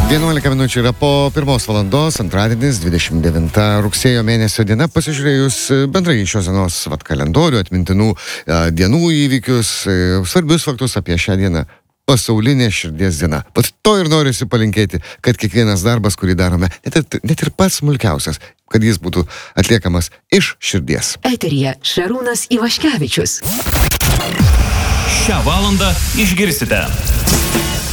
11 minučių yra po 1 valandos, antradienis, 29 rugsėjo mėnesio diena. Pasižiūrėjus bendrai šios dienos kalendorių, atmintinų dienų įvykius, svarbius faktus apie šią dieną. Pasaulinė širdies diena. Pat to ir norisi palinkėti, kad kiekvienas darbas, kurį darome, net ir pats smulkiausias, kad jis būtų atliekamas iš širdies. Eteryje Šarūnas Ivaškevičius. Šią valandą išgirsite.